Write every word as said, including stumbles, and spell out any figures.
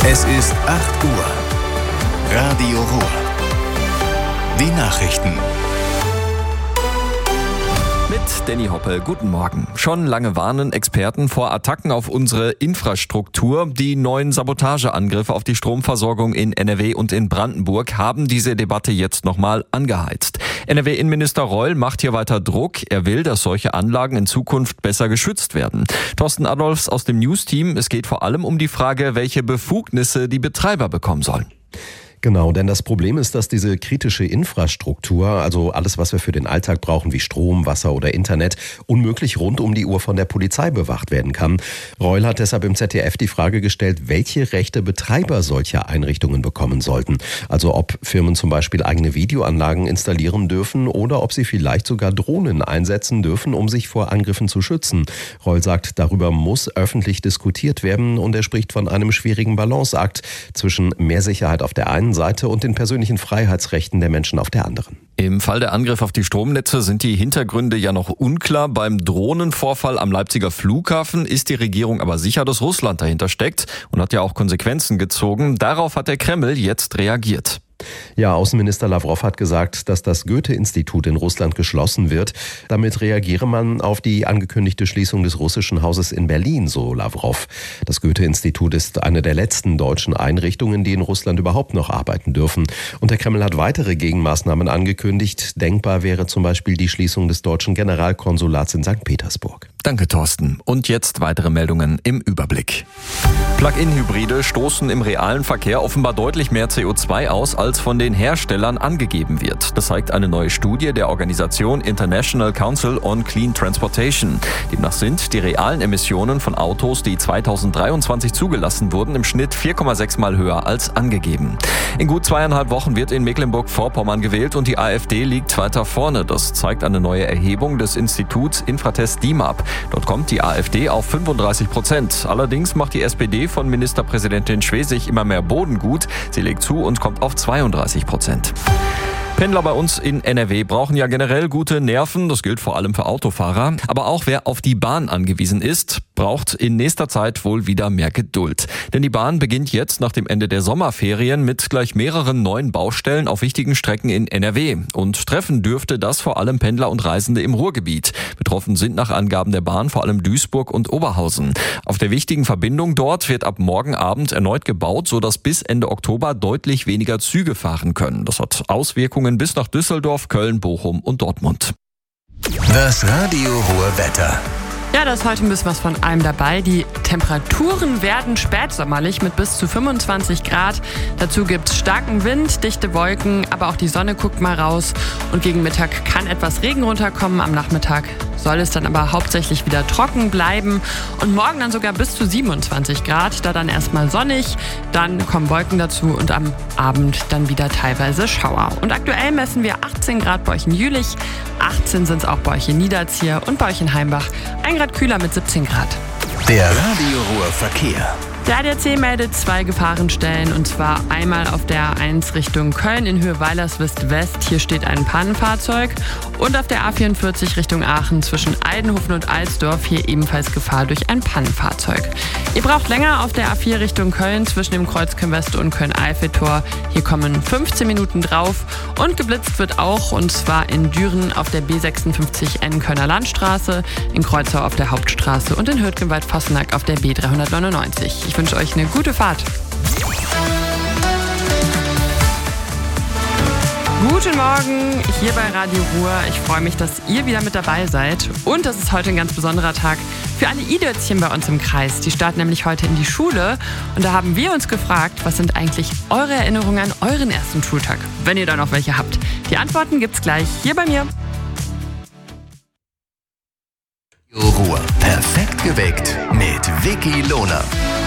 Es ist acht Uhr. Radio Ruhr. Die Nachrichten. Mit Danny Hoppe, guten Morgen. Schon lange warnen Experten vor Attacken auf unsere Infrastruktur. Die neuen Sabotageangriffe auf die Stromversorgung in N R W und in Brandenburg haben diese Debatte jetzt nochmal angeheizt. N R W-Innenminister Reul macht hier weiter Druck. Er will, dass solche Anlagen in Zukunft besser geschützt werden. Thorsten Adolfs aus dem News-Team. Es geht vor allem um die Frage, welche Befugnisse die Betreiber bekommen sollen. Genau, denn das Problem ist, dass diese kritische Infrastruktur, also alles, was wir für den Alltag brauchen, wie Strom, Wasser oder Internet, unmöglich rund um die Uhr von der Polizei bewacht werden kann. Reul hat deshalb im Z D F die Frage gestellt, welche Rechte Betreiber solcher Einrichtungen bekommen sollten. Also ob Firmen zum Beispiel eigene Videoanlagen installieren dürfen oder ob sie vielleicht sogar Drohnen einsetzen dürfen, um sich vor Angriffen zu schützen. Reul sagt, darüber muss öffentlich diskutiert werden und er spricht von einem schwierigen Balanceakt zwischen mehr Sicherheit auf der einen Seite und den persönlichen Freiheitsrechten der Menschen auf der anderen. Im Fall der Angriffe auf die Stromnetze sind die Hintergründe ja noch unklar. Beim Drohnenvorfall am Leipziger Flughafen ist die Regierung aber sicher, dass Russland dahinter steckt und hat ja auch Konsequenzen gezogen. Darauf hat der Kreml jetzt reagiert. Ja, Außenminister Lavrov hat gesagt, dass das Goethe-Institut in Russland geschlossen wird. Damit reagiere man auf die angekündigte Schließung des russischen Hauses in Berlin, so Lavrov. Das Goethe-Institut ist eine der letzten deutschen Einrichtungen, die in Russland überhaupt noch arbeiten dürfen. Und der Kreml hat weitere Gegenmaßnahmen angekündigt. Denkbar wäre zum Beispiel die Schließung des deutschen Generalkonsulats in Sankt Petersburg. Danke, Thorsten. Und jetzt weitere Meldungen im Überblick. Plug-in-Hybride stoßen im realen Verkehr offenbar deutlich mehr C O zwei aus, als von den Herstellern angegeben wird. Das zeigt eine neue Studie der Organisation International Council on Clean Transportation. Demnach sind die realen Emissionen von Autos, die zweitausenddreiundzwanzig zugelassen wurden, im Schnitt vier Komma sechs Mal höher als angegeben. In gut zweieinhalb Wochen wird in Mecklenburg-Vorpommern gewählt und die AfD liegt weiter vorne. Das zeigt eine neue Erhebung des Instituts Infratest D I M A P. Dort kommt die AfD auf fünfunddreißig Prozent. Allerdings macht die S P D von Ministerpräsidentin Schwesig immer mehr Boden gut. Sie legt zu und kommt auf zweiunddreißig Prozent. Pendler bei uns in N R W brauchen ja generell gute Nerven, das gilt vor allem für Autofahrer. Aber auch wer auf die Bahn angewiesen ist, braucht in nächster Zeit wohl wieder mehr Geduld. Denn die Bahn beginnt jetzt nach dem Ende der Sommerferien mit gleich mehreren neuen Baustellen auf wichtigen Strecken in N R W. Und treffen dürfte das vor allem Pendler und Reisende im Ruhrgebiet. Betroffen sind nach Angaben der Bahn vor allem Duisburg und Oberhausen. Auf der wichtigen Verbindung dort wird ab morgen Abend erneut gebaut, sodass bis Ende Oktober deutlich weniger Züge fahren können. Das hat Auswirkungen bis nach Düsseldorf, Köln, Bochum und Dortmund. Das Radio Ruhr Wetter. Ja, da ist heute ein bisschen was von allem dabei. Die Temperaturen werden spätsommerlich mit bis zu fünfundzwanzig Grad. Dazu gibt es starken Wind, dichte Wolken, aber auch die Sonne guckt mal raus. Und gegen Mittag kann etwas Regen runterkommen. Am Nachmittag soll es dann aber hauptsächlich wieder trocken bleiben. Und morgen dann sogar bis zu siebenundzwanzig Grad. Da dann erstmal sonnig, dann kommen Wolken dazu und am Abend dann wieder teilweise Schauer. Und aktuell messen wir achtzehn Grad bei euch in Jülich, achtzehn sind es auch bei euch in Niederzier und bei euch in Heimbach. Ein Grad kühler mit siebzehn Grad. Der Radio Ruhr Verkehr. Der A D A C meldet zwei Gefahrenstellen und zwar einmal auf der A eins Richtung Köln in Höhe Weilerswist-West. Hier steht ein Pannenfahrzeug und auf der A vierundvierzig Richtung Aachen zwischen Eidenhofen und Alsdorf hier ebenfalls Gefahr durch ein Pannenfahrzeug. Ihr braucht länger auf der A vier Richtung Köln zwischen dem Kreuzkirchen-West und Köln-Eifel-Tor. Hier kommen fünfzehn Minuten drauf und geblitzt wird auch und zwar in Düren auf der B sechsundfünfzig N Kölner Landstraße, in Kreuzau auf der Hauptstraße und in Hürtgenwald-Vossenack auf der B dreihundertneunundneunzig. Ich wünsche euch eine gute Fahrt. Guten Morgen, hier bei Radio Ruhr. Ich freue mich, dass ihr wieder mit dabei seid. Und das ist heute ein ganz besonderer Tag für alle I-Dötzchen bei uns im Kreis. Die starten nämlich heute in die Schule. Und da haben wir uns gefragt, was sind eigentlich eure Erinnerungen an euren ersten Schultag, wenn ihr da noch welche habt. Die Antworten gibt's gleich hier bei mir. Ruhr. Perfekt geweckt mit Vicky Lohner.